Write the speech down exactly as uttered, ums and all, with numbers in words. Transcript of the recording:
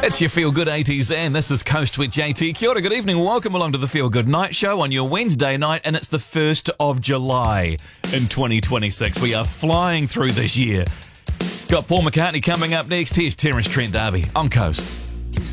It's your Feel Good eighties, and this is Coast with J T. Kia ora, good evening. Welcome along to the Feel Good Night Show on your Wednesday night, and it's the first of July in twenty twenty-six. We are flying through this year. Got Paul McCartney coming up next. Here's Terence Trent D'Arby on Coast.